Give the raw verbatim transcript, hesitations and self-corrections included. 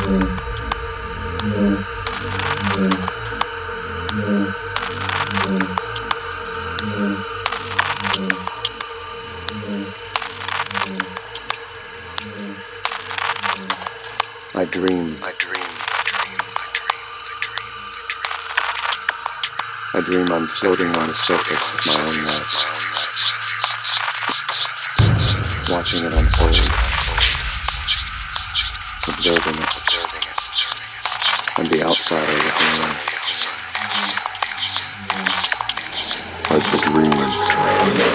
I dream. I dream, I dream, I dream, I I dream, I dream, I dream. dream I'm floating on the surface of my own life, watching it unfold, observing it, and the outsider looking in. Like the dream.